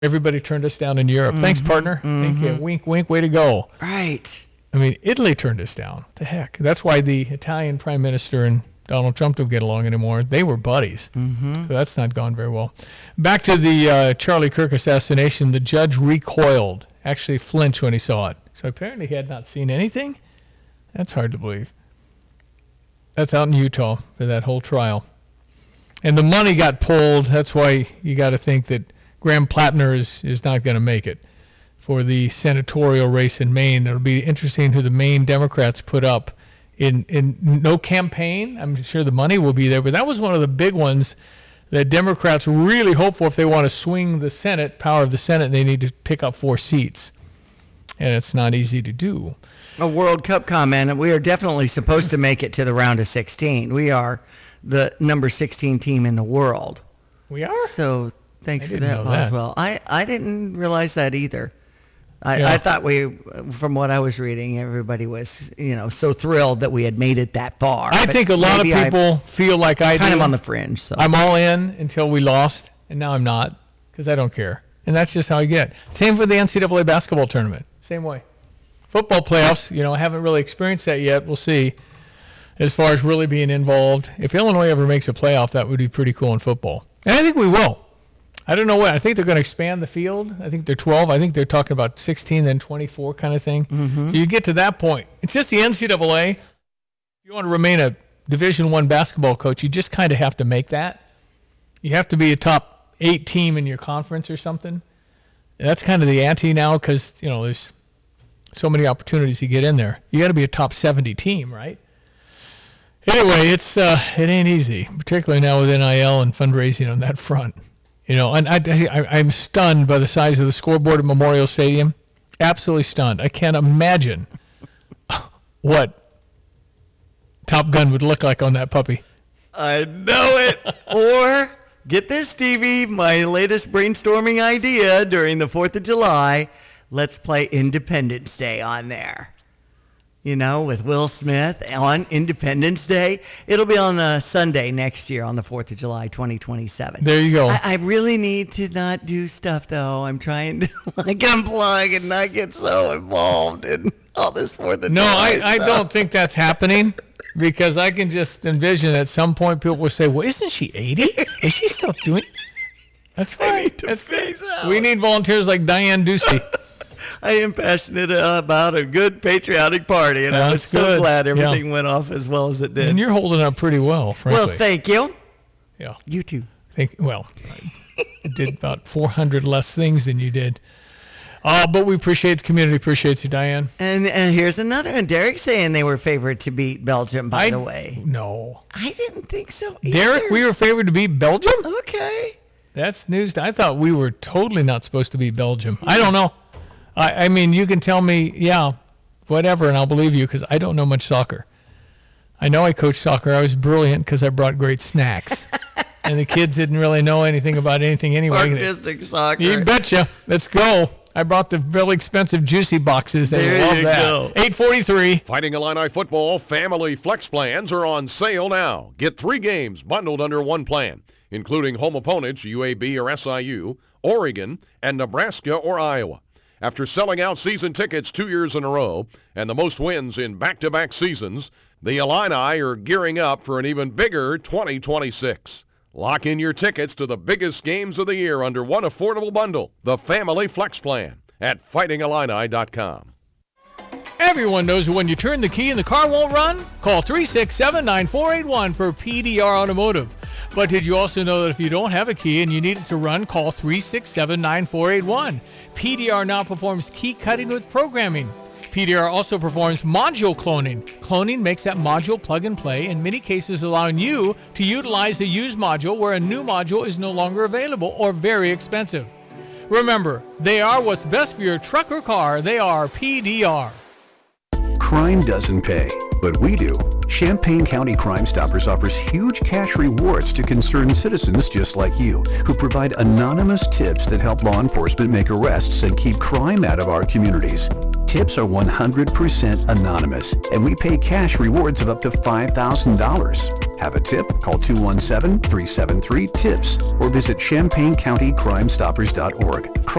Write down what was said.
Everybody turned us down in Europe. Thanks, partner. Thank you. Wink, wink. Way to go. Right. I mean, Italy turned us down. What the heck? That's why the Italian prime minister and Donald Trump don't get along anymore. They were buddies. So that's not gone very well. Back to the Charlie Kirk assassination. The judge recoiled, actually flinched when he saw it. So apparently he had not seen anything. That's hard to believe. That's out in Utah for that whole trial. And the money got pulled. That's why you got to think that Graham Plattner is not going to make it for the senatorial race in Maine. It'll be interesting who the Maine Democrats put up in no campaign. I'm sure the money will be there, but that was one of the big ones that Democrats really hope for if they want to swing the Senate, power of the Senate. They need to pick up 4 seats, and it's not easy to do. A World Cup comment. We are definitely supposed to make it to the round of 16. We are the number 16 team in the world. We are? So thanks for that, Boswell. I didn't realize that either. I thought from what I was reading, everybody was, so thrilled that we had made it that far. I think a lot of people feel like I kind do. of on the fringe. So I'm all in until we lost, and now I'm not because I don't care. And that's just how I get. Same for the NCAA basketball tournament. Same way. Football playoffs, I haven't really experienced that yet. We'll see. As far as really being involved, if Illinois ever makes a playoff, that would be pretty cool in football. And I think we will. I don't know what. I think they're going to expand the field. I think they're 12. I think they're talking about 16, then 24 kind of thing. So you get to that point. It's just the NCAA. If you want to remain a Division I basketball coach, you just kind of have to make that. You have to be a top 8 team in your conference or something. And that's kind of the ante now because, there's so many opportunities to get in there. You got to be a top 70 team, right? Anyway, it ain't easy, particularly now with NIL and fundraising on that front. And I'm stunned by the size of the scoreboard at Memorial Stadium. Absolutely stunned. I can't imagine what Top Gun would look like on that puppy. I know it. Or, get this, Stevie, my latest brainstorming idea during the 4th of July. Let's play Independence Day on there. With Will Smith on Independence Day. It'll be on a Sunday next year on the 4th of July, 2027. There you go. I really need to not do stuff, though. I'm trying to unplug and not get so involved in all this 4th of July I don't think that's happening because I can just envision at some point people will say, well, isn't she 80? Is she still doing? That's right. We need volunteers like Diane Ducey. I am passionate about a good patriotic party, and I was so glad everything went off as well as it did. And you're holding up pretty well, frankly. Well, thank you. Yeah. You too. I did about 400 less things than you did. But we appreciate the community. Appreciates you, Diane. And here's another one. Derek saying they were favored to beat Belgium, by the way. No. I didn't think so either. Derek, we were favored to beat Belgium? Okay. That's news. I thought we were totally not supposed to beat Belgium. I don't know. I mean, you can tell me, whatever, and I'll believe you because I don't know much soccer. I know I coached soccer. I was brilliant because I brought great snacks. And the kids didn't really know anything about anything anyway. Artistic soccer. You betcha. Let's go. I brought the really expensive juicy boxes. They love that. Go. 8:43. Fighting Illini football family flex plans are on sale now. Get 3 games bundled under one plan, including home opponents UAB or SIU, Oregon, and Nebraska or Iowa. After selling out season tickets 2 years in a row and the most wins in back-to-back seasons, the Illini are gearing up for an even bigger 2026. Lock in your tickets to the biggest games of the year under one affordable bundle, the Family Flex Plan, at fightingillini.com. Everyone knows when you turn the key and the car won't run, call 367-9481 for PDR Automotive. But did you also know that if you don't have a key and you need it to run, call 367-9481. PDR now performs key cutting with programming. PDR also performs module cloning. Cloning makes that module plug and play, in many cases allowing you to utilize a used module where a new module is no longer available or very expensive. Remember, they are what's best for your truck or car. They are PDR. Crime doesn't pay, but we do. Champaign County Crime Stoppers offers huge cash rewards to concerned citizens just like you, who provide anonymous tips that help law enforcement make arrests and keep crime out of our communities. Tips are 100% anonymous, and we pay cash rewards of up to $5,000. Have a tip? Call 217-373-TIPS or visit ChampaignCountyCrimeStoppers.org.